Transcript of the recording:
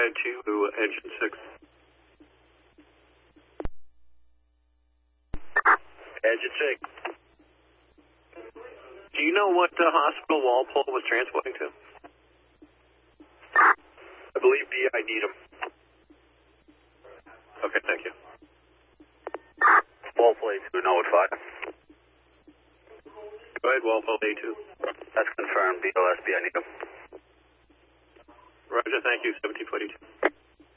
2, engine 6. Engine 6. Do you know what hospital Walpole was transporting to? I believe DI Needham. Okay, thank you. Walpole A2, no fire. Go ahead, Walpole A2. That's confirmed. BLS DI Needham. Roger, thank you, 1742.